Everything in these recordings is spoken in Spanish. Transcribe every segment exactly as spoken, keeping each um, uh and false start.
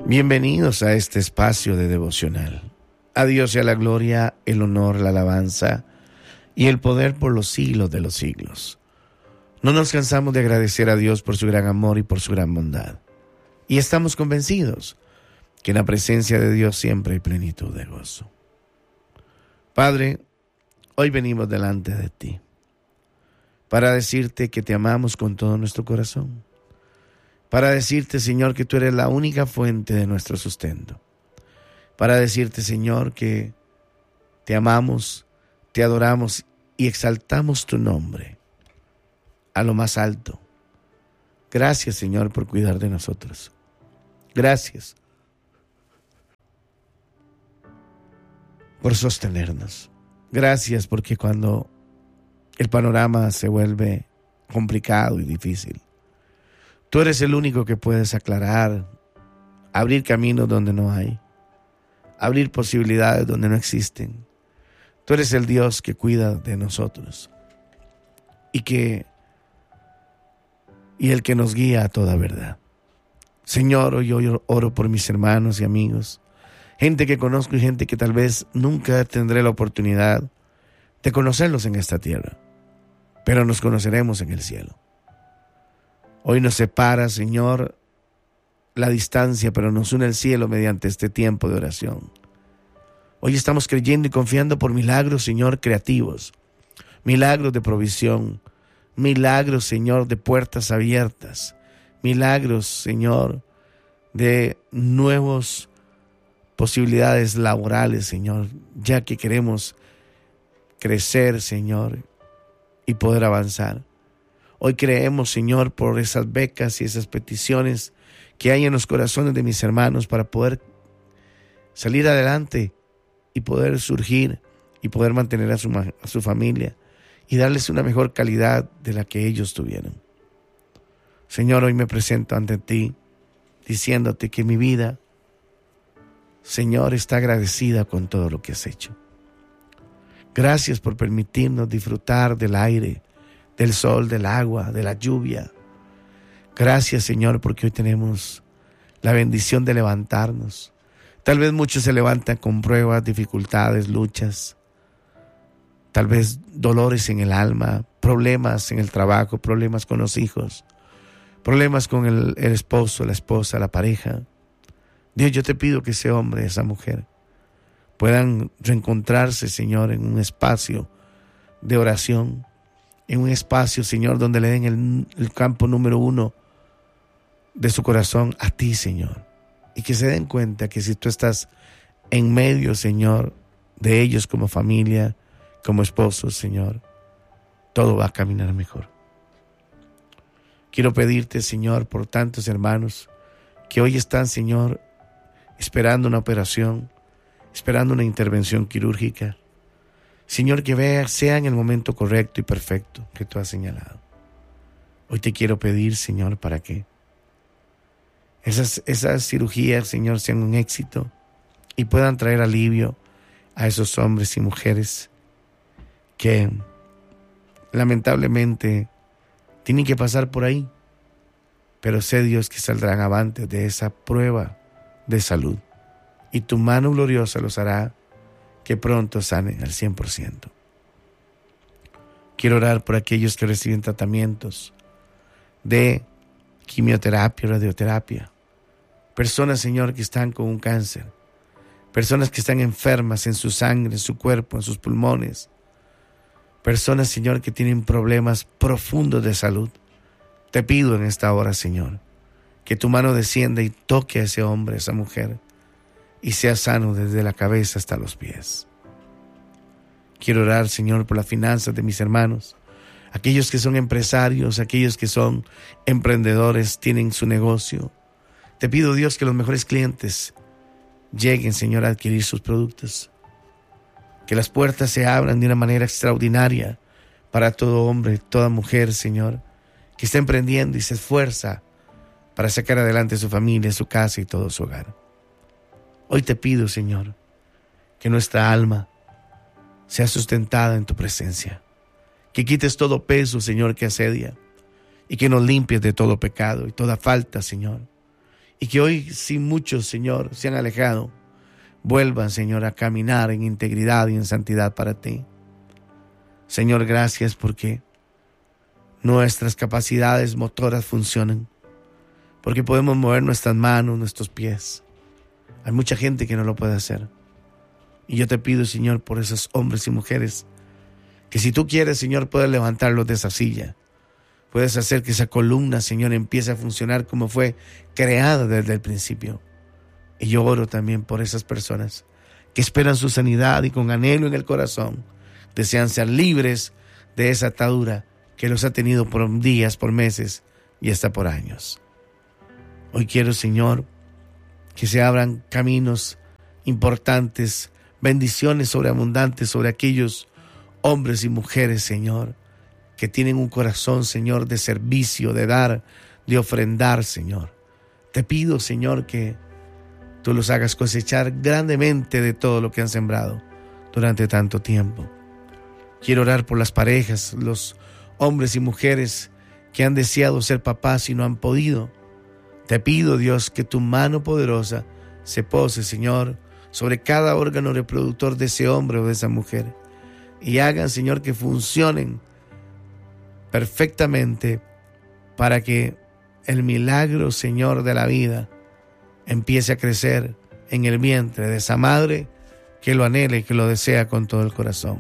Bienvenidos a este espacio de devocional. A Dios sea la gloria, el honor, la alabanza y el poder por los siglos de los siglos. No nos cansamos de agradecer a Dios por su gran amor y por su gran bondad. Y estamos convencidos que en la presencia de Dios siempre hay plenitud de gozo. Padre, hoy venimos delante de ti para decirte que te amamos con todo nuestro corazón. Para decirte, Señor, que tú eres la única fuente de nuestro sustento. Para decirte, Señor, que te amamos, te adoramos y exaltamos tu nombre a lo más alto. Gracias, Señor, por cuidar de nosotros. Gracias por sostenernos. Gracias porque cuando el panorama se vuelve complicado y difícil, tú eres el único que puedes aclarar, abrir caminos donde no hay, abrir posibilidades donde no existen. Tú eres el Dios que cuida de nosotros y que y el que nos guía a toda verdad. Señor, hoy yo oro por mis hermanos y amigos, gente que conozco y gente que tal vez nunca tendré la oportunidad de conocerlos en esta tierra, pero nos conoceremos en el cielo. Hoy nos separa, Señor, la distancia, pero nos une el cielo mediante este tiempo de oración. Hoy estamos creyendo y confiando por milagros, Señor, creativos, milagros de provisión, milagros, Señor, de puertas abiertas, milagros, Señor, de nuevas posibilidades laborales, Señor, ya que queremos crecer, Señor, y poder avanzar. Hoy creemos, Señor, por esas becas y esas peticiones que hay en los corazones de mis hermanos para poder salir adelante y poder surgir y poder mantener a su, a su familia y darles una mejor calidad de la que ellos tuvieron. Señor, hoy me presento ante ti diciéndote que mi vida, Señor, está agradecida con todo lo que has hecho. Gracias por permitirnos disfrutar del aire, del sol, del agua, de la lluvia. Gracias, Señor, porque hoy tenemos la bendición de levantarnos. Tal vez muchos se levantan con pruebas, dificultades, luchas, tal vez dolores en el alma, problemas en el trabajo, problemas con los hijos, problemas con el, el esposo, la esposa, la pareja. Dios, yo te pido que ese hombre, esa mujer, puedan reencontrarse, Señor, en un espacio de oración, en un espacio, Señor, donde le den el, el campo número uno de su corazón a ti, Señor. Y que se den cuenta que si tú estás en medio, Señor, de ellos como familia, como esposos, Señor, todo va a caminar mejor. Quiero pedirte, Señor, por tantos hermanos que hoy están, Señor, esperando una operación, esperando una intervención quirúrgica. Señor, que vea, sea en el momento correcto y perfecto que tú has señalado. Hoy te quiero pedir, Señor, para que esas, esas cirugías, Señor, sean un éxito y puedan traer alivio a esos hombres y mujeres que lamentablemente tienen que pasar por ahí. Pero sé, Dios, que saldrán avantes de esa prueba de salud y tu mano gloriosa los hará que pronto sanen al cien por ciento. Quiero orar por aquellos que reciben tratamientos de quimioterapia, radioterapia. Personas, Señor, que están con un cáncer. Personas que están enfermas en su sangre, en su cuerpo, en sus pulmones. Personas, Señor, que tienen problemas profundos de salud. Te pido en esta hora, Señor, que tu mano descienda y toque a ese hombre, a esa mujer, y sea sano desde la cabeza hasta los pies. Quiero orar, Señor, por las finanzas de mis hermanos, aquellos que son empresarios, aquellos que son emprendedores, tienen su negocio. Te pido, Dios, que los mejores clientes lleguen, Señor, a adquirir sus productos. Que las puertas se abran de una manera extraordinaria para todo hombre, toda mujer, Señor, que está emprendiendo y se esfuerza para sacar adelante su familia, su casa y todo su hogar. Hoy te pido, Señor, que nuestra alma sea sustentada en tu presencia. Que quites todo peso, Señor, que asedia, y que nos limpies de todo pecado y toda falta, Señor. Y que hoy, si muchos, Señor, se han alejado, vuelvan, Señor, a caminar en integridad y en santidad para ti. Señor, gracias porque nuestras capacidades motoras funcionan, porque podemos mover nuestras manos, nuestros pies. Hay mucha gente que no lo puede hacer. Y yo te pido, Señor, por esos hombres y mujeres, que si tú quieres, Señor, puedes levantarlos de esa silla. Puedes hacer que esa columna, Señor, empiece a funcionar como fue creada desde el principio. Y yo oro también por esas personas que esperan su sanidad y con anhelo en el corazón desean ser libres de esa atadura que los ha tenido por días, por meses y hasta por años. Hoy quiero, Señor, que se abran caminos importantes, bendiciones sobreabundantes sobre aquellos hombres y mujeres, Señor, que tienen un corazón, Señor, de servicio, de dar, de ofrendar, Señor. Te pido, Señor, que tú los hagas cosechar grandemente de todo lo que han sembrado durante tanto tiempo. Quiero orar por las parejas, los hombres y mujeres que han deseado ser papás y no han podido. Te pido, Dios, que tu mano poderosa se pose, Señor, sobre cada órgano reproductor de ese hombre o de esa mujer. Y hagan, Señor, que funcionen perfectamente para que el milagro, Señor, de la vida empiece a crecer en el vientre de esa madre que lo anhela y que lo desea con todo el corazón.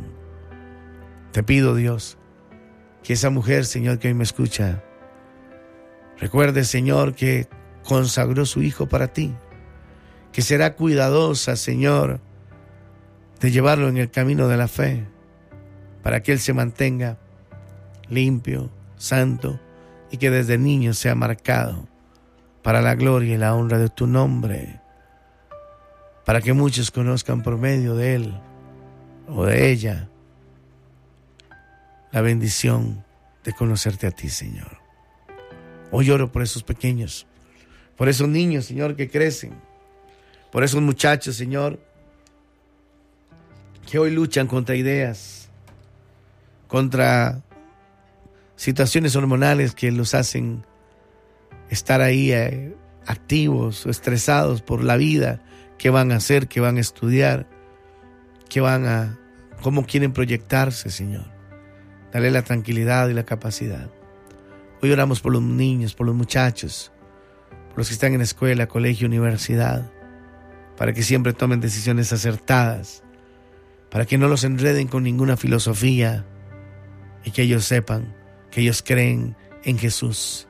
Te pido, Dios, que esa mujer, Señor, que hoy me escucha, recuerde, Señor, que consagró su hijo para ti, que será cuidadosa, Señor, de llevarlo en el camino de la fe, para que él se mantenga limpio, santo, y que desde niño sea marcado para la gloria y la honra de tu nombre, para que muchos conozcan por medio de él o de ella la bendición de conocerte a ti, Señor. Hoy oro por esos pequeños, por esos niños, Señor, que crecen, por esos muchachos, Señor, que hoy luchan contra ideas, contra situaciones hormonales que los hacen estar ahí eh, activos o estresados por la vida, qué van a hacer, qué van a estudiar, qué van a, cómo quieren proyectarse, Señor. Dale la tranquilidad y la capacidad. Hoy oramos por los niños, por los muchachos, por los que están en escuela, colegio, universidad, para que siempre tomen decisiones acertadas, para que no los enreden con ninguna filosofía y que ellos sepan que ellos creen en Jesús.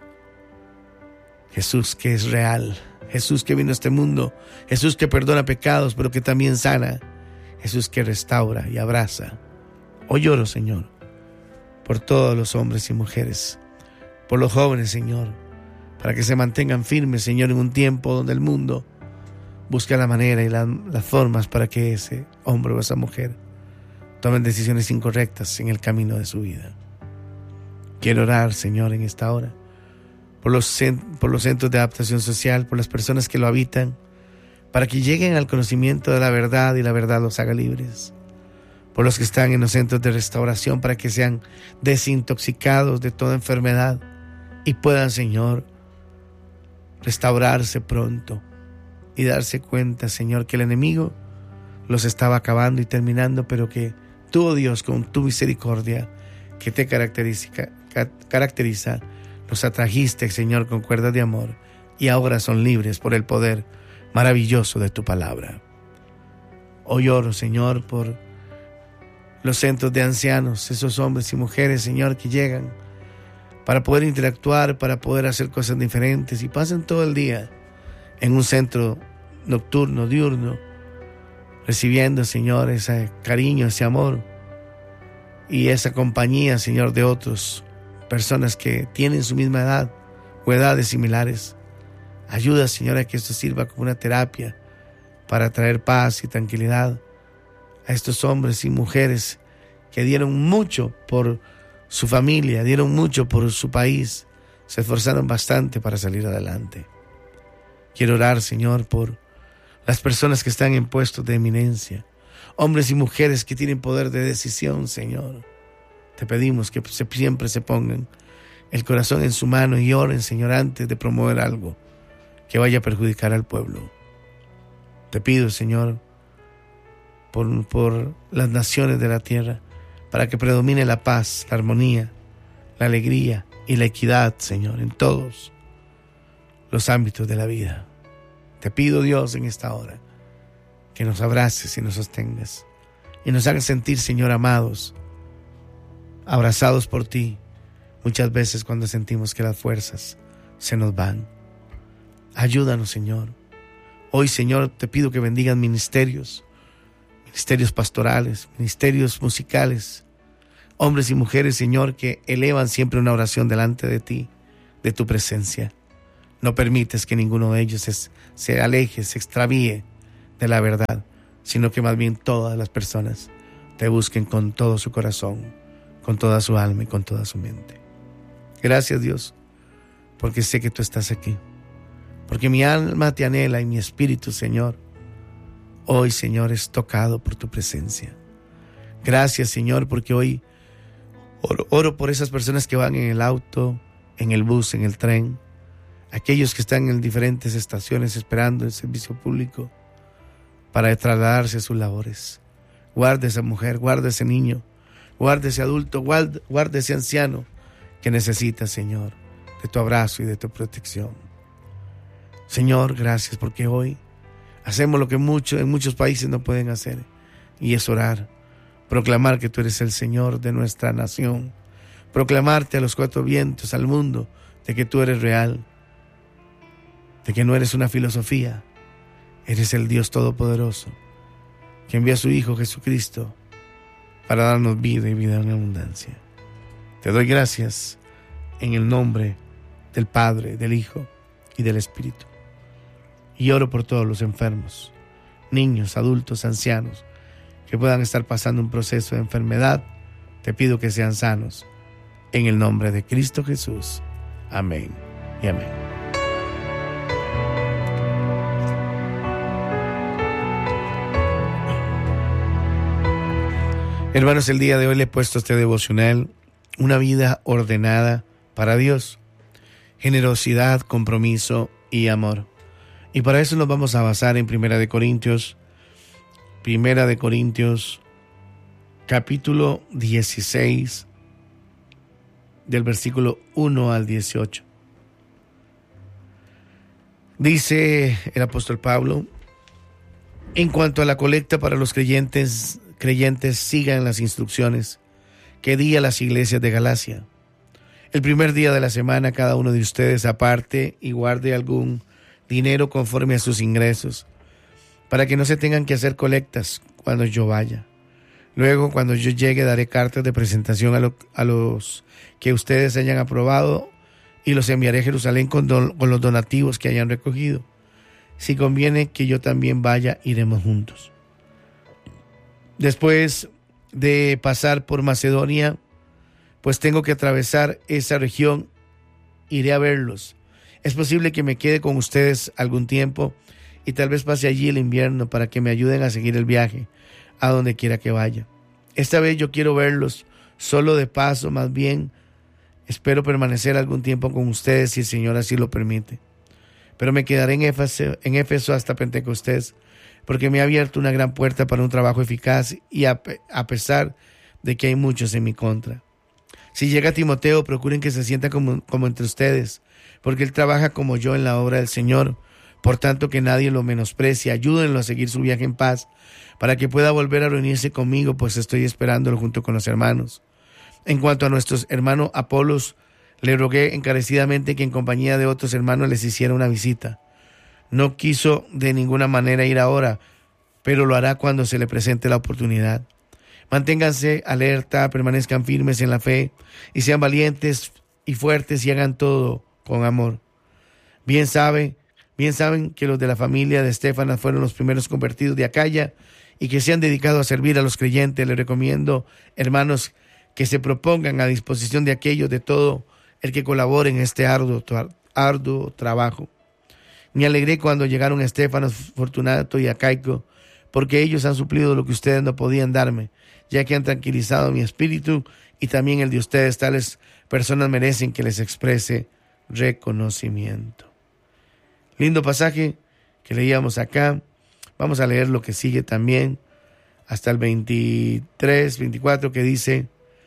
Jesús que es real, Jesús que vino a este mundo, Jesús que perdona pecados, pero que también sana, Jesús que restaura y abraza. Hoy oro, Señor, por todos los hombres y mujeres, por los jóvenes, Señor, para que se mantengan firmes, Señor, en un tiempo donde el mundo busca la manera y la, las formas para que ese hombre o esa mujer tomen decisiones incorrectas en el camino de su vida. Quiero orar, Señor, en esta hora, por los, por los centros de adaptación social, por las personas que lo habitan, para que lleguen al conocimiento de la verdad y la verdad los haga libres. Por los que están en los centros de restauración, para que sean desintoxicados de toda enfermedad y puedan, Señor, restaurarse pronto y darse cuenta, Señor, que el enemigo los estaba acabando y terminando, pero que tú, oh Dios, con tu misericordia que te caracteriza, caracteriza, los atrajiste, Señor, con cuerdas de amor, y ahora son libres por el poder maravilloso de tu palabra. Hoy oro, Señor, por los centros de ancianos, esos hombres y mujeres, Señor, que llegan para poder interactuar, para poder hacer cosas diferentes y pasan todo el día en un centro nocturno, diurno, recibiendo, Señor, ese cariño, ese amor y esa compañía, Señor, de otros personas que tienen su misma edad o edades similares. Ayuda, Señor, a que esto sirva como una terapia para traer paz y tranquilidad a estos hombres y mujeres que dieron mucho por su familia, dieron mucho por su país, se esforzaron bastante para salir adelante. Quiero orar, Señor, por las personas que están en puestos de eminencia, hombres y mujeres que tienen poder de decisión, Señor. Te pedimos que siempre se pongan el corazón en su mano y oren, Señor, antes de promover algo, que vaya a perjudicar al pueblo. Te pido, Señor, por, por las naciones de la tierra, para que predomine la paz, la armonía, la alegría y la equidad, Señor, en todos los ámbitos de la vida. Te pido, Dios, en esta hora, que nos abraces y nos sostengas y nos hagas sentir, Señor, amados, abrazados por ti, muchas veces cuando sentimos que las fuerzas se nos van. Ayúdanos, Señor. Hoy, Señor, te pido que bendigas ministerios, ministerios pastorales, ministerios musicales, hombres y mujeres, Señor, que elevan siempre una oración delante de ti, de tu presencia. No permites que ninguno de ellos se, se aleje, se extravíe de la verdad, sino que más bien todas las personas te busquen con todo su corazón, con toda su alma y con toda su mente. Gracias, Dios, porque sé que tú estás aquí, porque mi alma te anhela y mi espíritu, Señor, hoy, Señor, es tocado por tu presencia. Gracias, Señor, porque hoy oro, oro por esas personas que van en el auto, en el bus, en el tren, aquellos que están en diferentes estaciones esperando el servicio público para trasladarse a sus labores. Guarda esa mujer, guarda ese niño, guarda ese adulto, guarda, guarda ese anciano que necesita, Señor, de tu abrazo y de tu protección. Señor, gracias porque hoy hacemos lo que mucho, en muchos países no pueden hacer, y es orar, proclamar que tú eres el Señor de nuestra nación, proclamarte a los cuatro vientos, al mundo, de que tú eres real, de que no eres una filosofía, eres el Dios Todopoderoso, que envía a su Hijo Jesucristo para darnos vida y vida en abundancia. Te doy gracias en el nombre del Padre, del Hijo y del Espíritu. Y oro por todos los enfermos, niños, adultos, ancianos, que puedan estar pasando un proceso de enfermedad. Te pido que sean sanos. En el nombre de Cristo Jesús. Amén y amén. Hermanos, el día de hoy le he puesto este devocional, una vida ordenada para Dios, generosidad, compromiso y amor. Y para eso nos vamos a basar en Primera de Corintios, Primera de Corintios, capítulo dieciséis, del versículo uno al dieciocho. Dice el apóstol Pablo: en cuanto a la colecta para los creyentes, creyentes sigan las instrucciones que di a las iglesias de Galacia. El primer día de la semana cada uno de ustedes aparte y guarde algún dinero conforme a sus ingresos, para que no se tengan que hacer colectas cuando yo vaya. Luego, cuando yo llegue, daré cartas de presentación a, lo, a los que ustedes hayan aprobado y los enviaré a Jerusalén con, don, con los donativos que hayan recogido. Si conviene que yo también vaya, iremos juntos. Después de pasar por Macedonia, pues tengo que atravesar esa región, iré a verlos. Es posible que me quede con ustedes algún tiempo y tal vez pase allí el invierno para que me ayuden a seguir el viaje a donde quiera que vaya. Esta vez yo quiero verlos solo de paso, más bien espero permanecer algún tiempo con ustedes si el Señor así lo permite. Pero me quedaré en Éfeso, en Éfeso hasta Pentecostés, porque me ha abierto una gran puerta para un trabajo eficaz y a, a pesar de que hay muchos en mi contra. Si llega Timoteo, procuren que se sienta como, como entre ustedes, porque él trabaja como yo en la obra del Señor. Por tanto, que nadie lo menosprecie. Ayúdenlo a seguir su viaje en paz, para que pueda volver a reunirse conmigo, pues estoy esperándolo junto con los hermanos. En cuanto a nuestros hermanos Apolos, le rogué encarecidamente que en compañía de otros hermanos les hiciera una visita. No quiso de ninguna manera ir ahora, pero lo hará cuando se le presente la oportunidad. Manténganse alerta, permanezcan firmes en la fe y sean valientes y fuertes y hagan todo con amor. Bien sabe, bien saben que los de la familia de Estéfanas fueron los primeros convertidos de Acaya y que se han dedicado a servir a los creyentes. Les recomiendo, hermanos, que se propongan a disposición de aquellos de todo el que colabore en este arduo, arduo trabajo. Me alegré cuando llegaron Estéfanas, Fortunato y Acaico, porque ellos han suplido lo que ustedes no podían darme, ya que han tranquilizado mi espíritu y también el de ustedes. Tales personas merecen que les exprese reconocimiento. Lindo pasaje que leíamos acá. Vamos a leer lo que sigue también hasta el veintitrés, veinticuatro, que dice: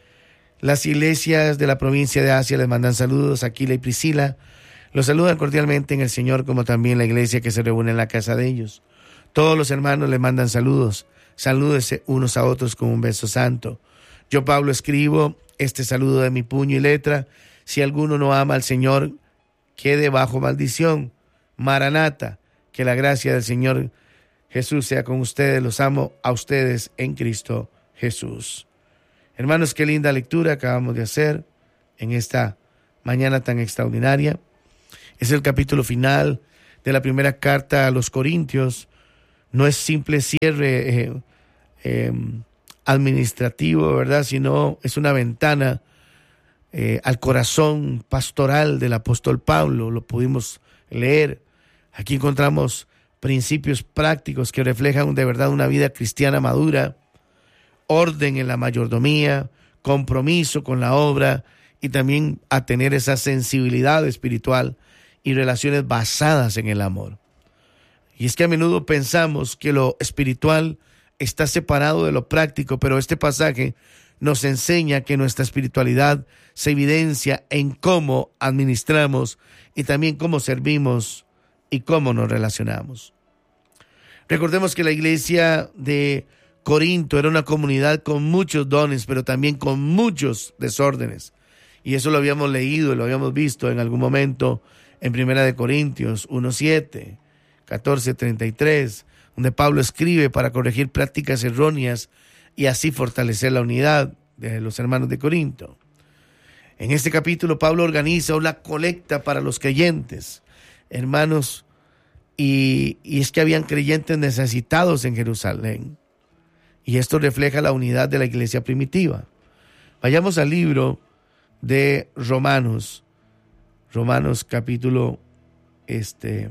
las iglesias de la provincia de Asia les mandan saludos. Aquila y Priscila los saludan cordialmente en el Señor, como también la iglesia que se reúne en la casa de ellos. Todos los hermanos les mandan saludos. Salúdense unos a otros con un beso santo. Yo, Pablo, escribo este saludo de mi puño y letra. Si alguno no ama al Señor, quede bajo maldición. Maranata, que la gracia del Señor Jesús sea con ustedes. Los amo a ustedes en Cristo Jesús. Hermanos, qué linda lectura acabamos de hacer en esta mañana tan extraordinaria. Es el capítulo final de la primera carta a los Corintios. No es simple cierre eh, eh, administrativo, ¿verdad? Sino es una ventana eh, al corazón pastoral del apóstol Pablo. Lo pudimos leer. Aquí encontramos principios prácticos que reflejan de verdad una vida cristiana madura, orden en la mayordomía, compromiso con la obra y también a tener esa sensibilidad espiritual y relaciones basadas en el amor. Y es que a menudo pensamos que lo espiritual está separado de lo práctico, pero este pasaje nos enseña que nuestra espiritualidad se evidencia en cómo administramos y también cómo servimos y cómo nos relacionamos. Recordemos que la iglesia de Corinto era una comunidad con muchos dones, pero también con muchos desórdenes. Y eso lo habíamos leído y lo habíamos visto en algún momento en Primera de Corintios uno siete, catorce treinta y tres, donde Pablo escribe para corregir prácticas erróneas y así fortalecer la unidad de los hermanos de Corinto. En este capítulo Pablo organiza una colecta para los creyentes, hermanos, y, y es que habían creyentes necesitados en Jerusalén. Y esto refleja la unidad de la iglesia primitiva. Vayamos al libro de Romanos, Romanos capítulo, este,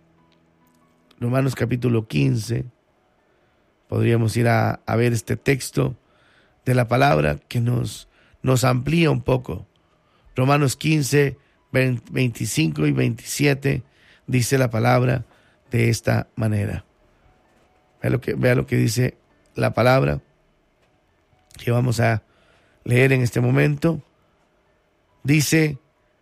Romanos capítulo quince. Podríamos ir a, a ver este texto de la palabra que nos, nos amplía un poco. Romanos quince, veinticinco y veintisiete dice la palabra de esta manera. Vea lo que, vea lo que dice la palabra que vamos a leer en este momento. Dice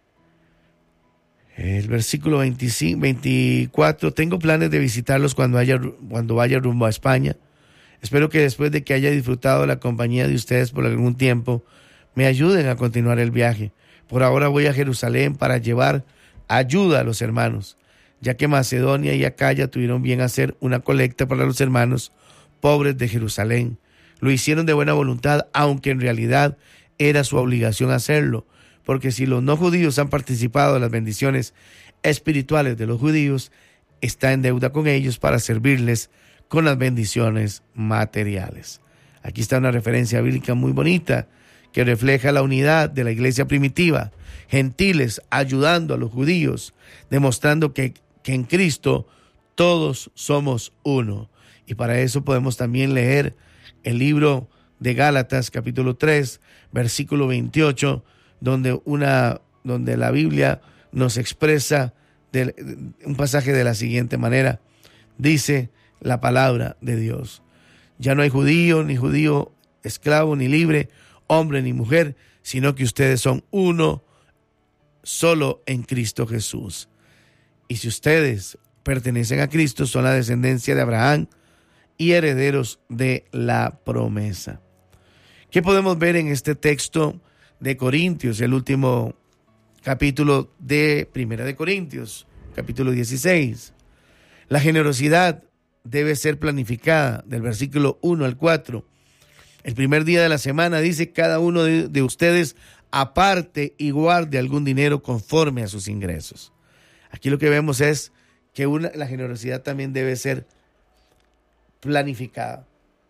el versículo veinticinco, veinticuatro: tengo planes de visitarlos cuando, haya, cuando vaya rumbo a España. Espero que después de que haya disfrutado la compañía de ustedes por algún tiempo, me ayuden a continuar el viaje. Por ahora voy a Jerusalén para llevar ayuda a los hermanos, ya que Macedonia y Acaya tuvieron bien hacer una colecta para los hermanos pobres de Jerusalén. Lo hicieron de buena voluntad, aunque en realidad era su obligación hacerlo, porque si los no judíos han participado de las bendiciones espirituales de los judíos, está en deuda con ellos para servirles con las bendiciones materiales. Aquí está una referencia bíblica muy bonita que refleja la unidad de la iglesia primitiva, gentiles ayudando a los judíos, demostrando que, que en Cristo todos somos uno. Y para eso podemos también leer el libro de Gálatas, capítulo tres, versículo veintiocho, donde, una, donde la Biblia nos expresa de, un pasaje de la siguiente manera. Dice la palabra de Dios: ya no hay judío, ni judío, esclavo, ni libre, hombre, ni mujer, sino que ustedes son uno solo en Cristo Jesús. Y si ustedes pertenecen a Cristo, son la descendencia de Abraham y herederos de la promesa. ¿Qué podemos ver en este texto de Corintios, el último capítulo de Primera de Corintios, capítulo dieciséis? La generosidad debe ser planificada, del versículo uno al cuatro. El primer día de la semana dice: cada uno de, de ustedes aparte y guarde algún dinero conforme a sus ingresos. Aquí lo que vemos es que una, la generosidad también debe ser planificada.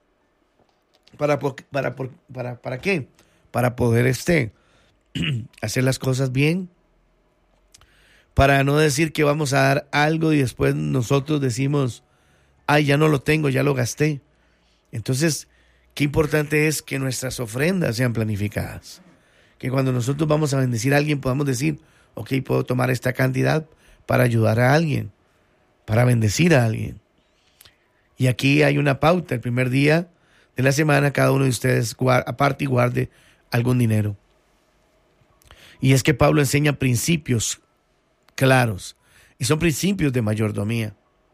¿Para, para, para, para qué? Para poder este, hacer las cosas bien. Para no decir que vamos a dar algo y después nosotros decimos: ay, ya no lo tengo, ya lo gasté. Entonces, qué importante es que nuestras ofrendas sean planificadas. Que cuando nosotros vamos a bendecir a alguien podamos decir: ok, puedo tomar esta cantidad para ayudar a alguien. para bendecir a alguien. Y aquí hay una pauta. El primer día de la semana cada uno de ustedes aparte y guarde algún dinero. Y es que Pablo enseña principios claros y son principios de mayordomía.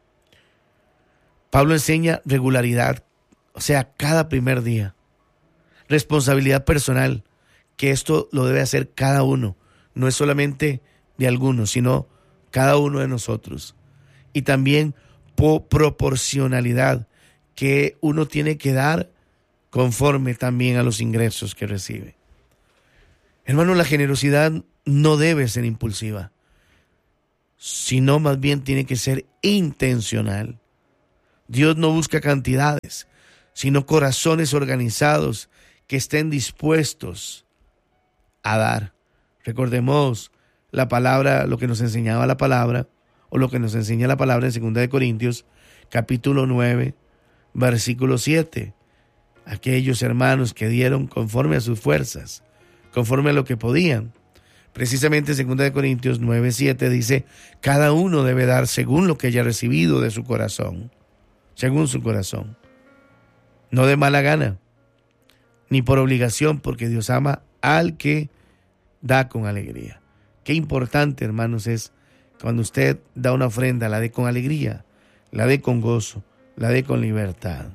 Pablo enseña regularidad, o sea, cada primer día. Responsabilidad personal, que esto lo debe hacer cada uno. No es solamente de algunos, sino cada uno de nosotros. Y también por proporcionalidad, que uno tiene que dar conforme también a los ingresos que recibe. Hermano, la generosidad no debe ser impulsiva, sino más bien tiene que ser intencional. Dios no busca cantidades, sino corazones organizados que estén dispuestos a dar. Recordemos la palabra, lo que nos enseñaba la palabra, o lo que nos enseña la palabra en segunda de Corintios, capítulo nueve, versículo siete. Aquellos hermanos que dieron conforme a sus fuerzas, conforme a lo que podían. Precisamente segunda de Corintios nueve, siete dice, cada uno debe dar según lo que haya recibido de su corazón, según su corazón. No de mala gana, ni por obligación, porque Dios ama al que da con alegría. Qué importante, hermanos, es cuando usted da una ofrenda, la dé con alegría, la dé con gozo, la dé con libertad.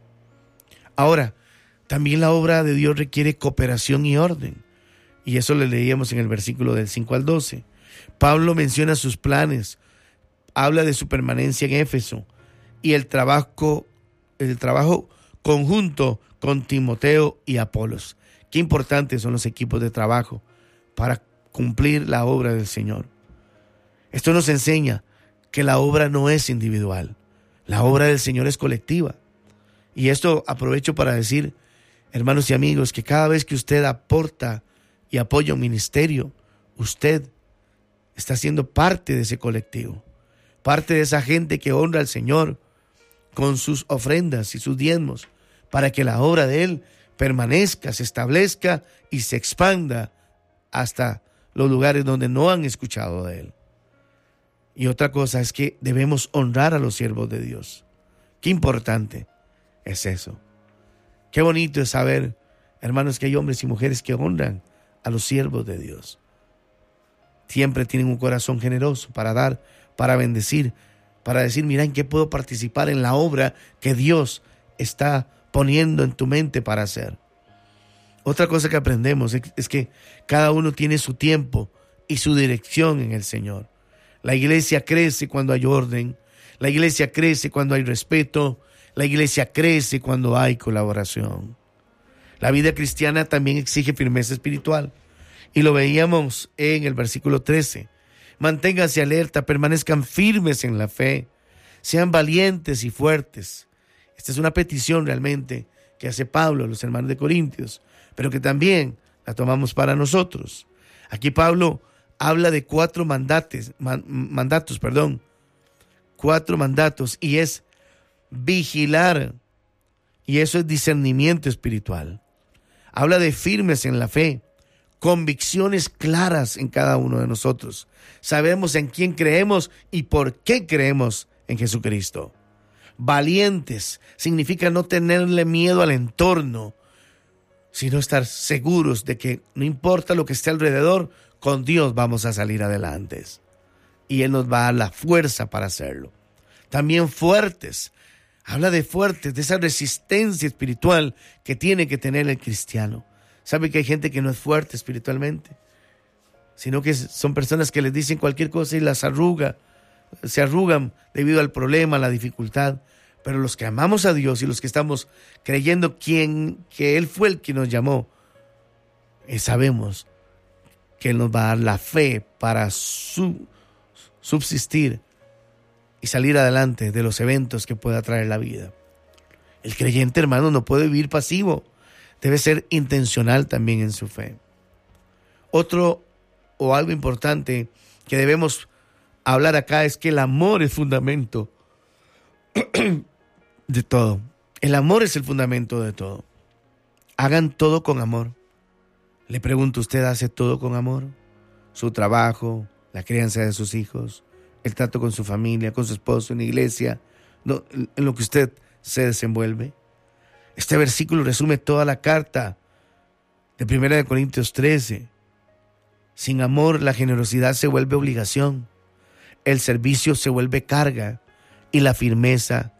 Ahora, también la obra de Dios requiere cooperación y orden. Y eso le leíamos en el versículo del cinco al doce. Pablo menciona sus planes, habla de su permanencia en Éfeso y el trabajo, el trabajo conjunto con Timoteo y Apolos. Qué importantes son los equipos de trabajo para cumplir la obra del Señor. Esto nos enseña que la obra no es individual, la obra del Señor es colectiva. Y esto aprovecho para decir, hermanos y amigos, que cada vez que usted aporta y apoya un ministerio, usted está siendo parte de ese colectivo, parte de esa gente que honra al Señor con sus ofrendas y sus diezmos, para que la obra de Él permanezca, se establezca y se expanda hasta los lugares donde no han escuchado de Él. Y otra cosa es que debemos honrar a los siervos de Dios. Qué importante es eso. Qué bonito es saber, hermanos, que hay hombres y mujeres que honran a los siervos de Dios. Siempre tienen un corazón generoso para dar, para bendecir, para decir, mira, ¿en qué puedo participar en la obra que Dios está poniendo en tu mente para hacer? Otra cosa que aprendemos es que cada uno tiene su tiempo y su dirección en el Señor. La iglesia crece cuando hay orden, la iglesia crece cuando hay respeto, la iglesia crece cuando hay colaboración. La vida cristiana también exige firmeza espiritual y lo veíamos en el versículo trece. Manténganse alerta, permanezcan firmes en la fe, sean valientes y fuertes. Esta es una petición realmente que hace Pablo a los hermanos de Corintios, pero que también la tomamos para nosotros. Aquí Pablo habla de cuatro mandatos, man, mandatos, perdón, cuatro mandatos, y es vigilar, y eso es discernimiento espiritual. Habla de firmes en la fe, convicciones claras en cada uno de nosotros. Sabemos en quién creemos y por qué creemos en Jesucristo. Valientes significa no tenerle miedo al entorno, sino estar seguros de que no importa lo que esté alrededor, con Dios vamos a salir adelante. Y Él nos va a dar la fuerza para hacerlo. También fuertes. Habla de fuertes, de esa resistencia espiritual que tiene que tener el cristiano. ¿Sabe que hay gente que no es fuerte espiritualmente? Sino que son personas que les dicen cualquier cosa y las arruga, se arrugan debido al problema, a la dificultad. Pero los que amamos a Dios y los que estamos creyendo quien, que Él fue el que nos llamó, eh, sabemos que Él nos va a dar la fe para su, subsistir y salir adelante de los eventos que pueda traer la vida. El creyente, hermano, no puede vivir pasivo. Debe ser intencional también en su fe. Otro o algo importante que debemos hablar acá es que el amor es fundamento de todo. El amor es el fundamento de todo. Hagan todo con amor. Le pregunto, ¿usted hace todo con amor? Su trabajo, la crianza de sus hijos, el trato con su familia, con su esposo, en la iglesia, no, en lo que usted se desenvuelve. Este versículo resume toda la carta de Primera de Corintios trece. Sin amor, la generosidad se vuelve obligación, el servicio se vuelve carga y la firmeza,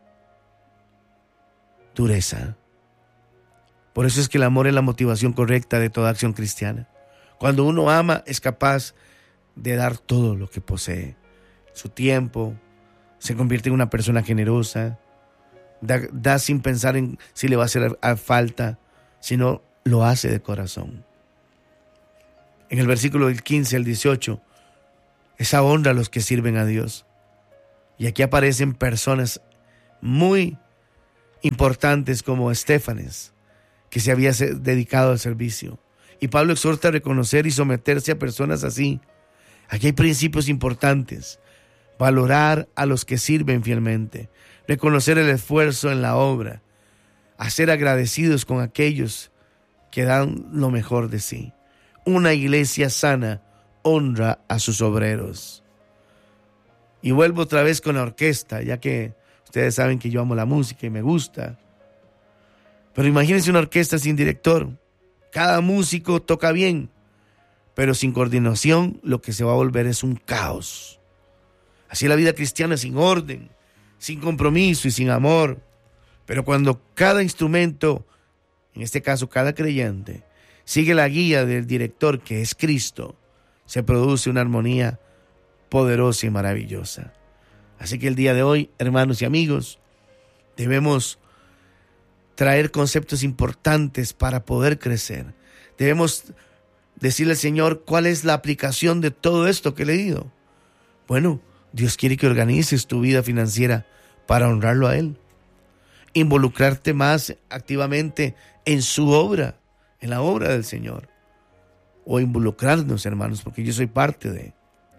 dureza. Por eso es que el amor es la motivación correcta de toda acción cristiana. Cuando uno ama, es capaz de dar todo lo que posee. Su tiempo, se convierte en una persona generosa, da, da sin pensar en si le va a hacer a falta, sino lo hace de corazón. En el versículo del quince al dieciocho, esa honra a los que sirven a Dios. Y aquí aparecen personas muy importantes como Estefanes, que se había dedicado al servicio. Y Pablo exhorta a reconocer y someterse a personas así. Aquí hay principios importantes. Valorar a los que sirven fielmente, reconocer el esfuerzo en la obra, a ser agradecidos con aquellos que dan lo mejor de sí. Una iglesia sana honra a sus obreros. Y vuelvo otra vez con la orquesta, ya que ustedes saben que yo amo la música y me gusta. Pero imagínense una orquesta sin director. Cada músico toca bien, pero sin coordinación lo que se va a volver es un caos. Así la vida cristiana, sin orden, sin compromiso y sin amor. Pero cuando cada instrumento, en este caso cada creyente, sigue la guía del director que es Cristo, se produce una armonía poderosa y maravillosa. Así que el día de hoy, hermanos y amigos, debemos traer conceptos importantes para poder crecer. Debemos decirle al Señor cuál es la aplicación de todo esto que he leído. Bueno, Dios quiere que organices tu vida financiera para honrarlo a Él. Involucrarte más activamente en su obra, en la obra del Señor. O involucrarnos, hermanos, porque yo soy parte de.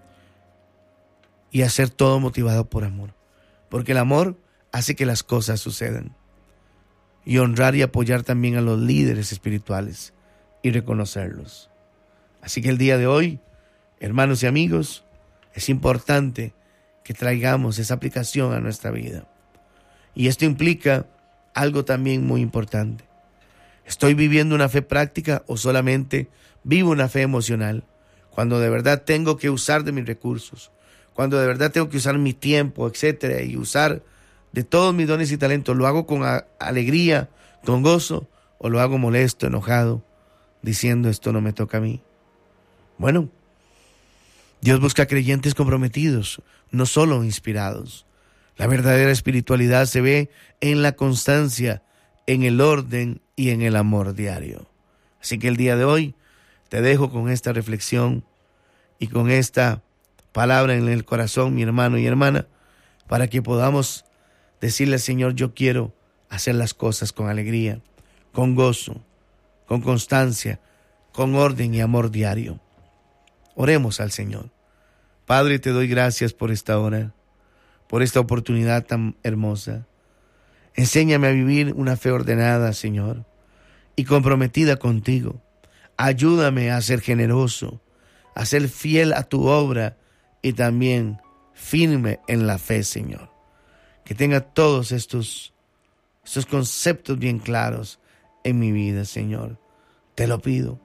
Y hacer todo motivado por amor. Porque el amor hace que las cosas sucedan. Y honrar y apoyar también a los líderes espirituales y reconocerlos. Así que el día de hoy, hermanos y amigos, es importante que traigamos esa aplicación a nuestra vida. Y esto implica algo también muy importante. ¿Estoy viviendo una fe práctica o solamente vivo una fe emocional? Cuando de verdad tengo que usar de mis recursos, cuando de verdad tengo que usar mi tiempo, etcétera, y usar de todos mis dones y talentos, ¿lo hago con a- alegría, con gozo, o lo hago molesto, enojado, diciendo esto no me toca a mí? Bueno, Dios busca creyentes comprometidos, no solo inspirados. La verdadera espiritualidad se ve en la constancia, en el orden y en el amor diario. Así que el día de hoy te dejo con esta reflexión y con esta palabra en el corazón, mi hermano y hermana, para que podamos decirle al Señor: yo quiero hacer las cosas con alegría, con gozo, con constancia, con orden y amor diario. Oremos al Señor. Padre, te doy gracias por esta hora, por esta oportunidad tan hermosa. Enséñame a vivir una fe ordenada, Señor, y comprometida contigo. Ayúdame a ser generoso, a ser fiel a tu obra y también firme en la fe, Señor. Que tenga todos estos, estos conceptos bien claros en mi vida, Señor. Te lo pido.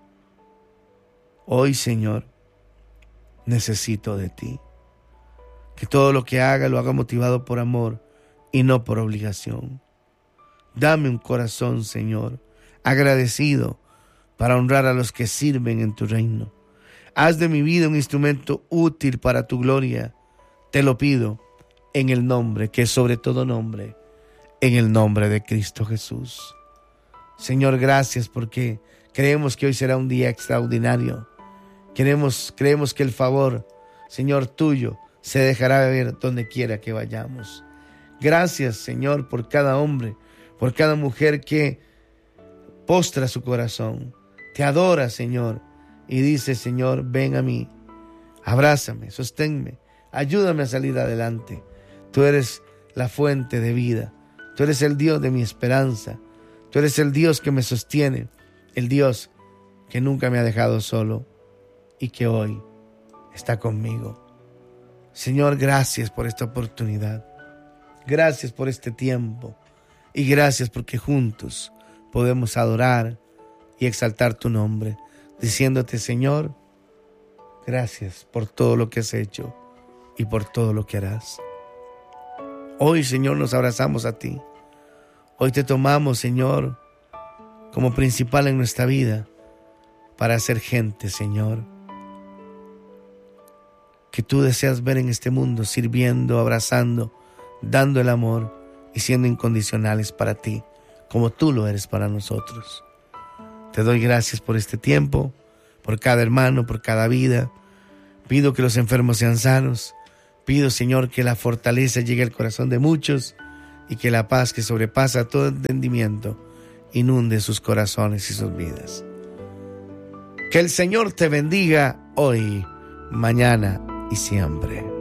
Hoy, Señor, necesito de ti. Que todo lo que haga lo haga motivado por amor y no por obligación. Dame un corazón, Señor, agradecido para honrar a los que sirven en tu reino. Haz de mi vida un instrumento útil para tu gloria. Te lo pido en el nombre que es sobre todo nombre, en el nombre de Cristo Jesús. Señor, gracias porque creemos que hoy será un día extraordinario. Queremos, creemos que el favor, Señor, tuyo se dejará ver donde quiera que vayamos. Gracias, Señor, por cada hombre, por cada mujer que postra su corazón, te adora, Señor, y dice: Señor, ven a mí, abrázame, sosténme, ayúdame a salir adelante. Tú eres la fuente de vida, tú eres el Dios de mi esperanza, tú eres el Dios que me sostiene, el Dios que nunca me ha dejado solo y que hoy está conmigo. Señor, gracias por esta oportunidad. Gracias por este tiempo. Y gracias porque juntos podemos adorar y exaltar tu nombre, diciéndote, Señor, gracias por todo lo que has hecho y por todo lo que harás. Hoy, Señor, nos abrazamos a ti. Hoy te tomamos, Señor, como principal en nuestra vida para ser gente, Señor, que tú deseas ver en este mundo, sirviendo, abrazando, dando el amor y siendo incondicionales para ti, como tú lo eres para nosotros. Te doy gracias por este tiempo, por cada hermano, por cada vida. Pido que los enfermos sean sanos. Pido, Señor, que la fortaleza llegue al corazón de muchos y que la paz que sobrepasa todo entendimiento inunde sus corazones y sus vidas. Que el Señor te bendiga hoy, mañana y siempre.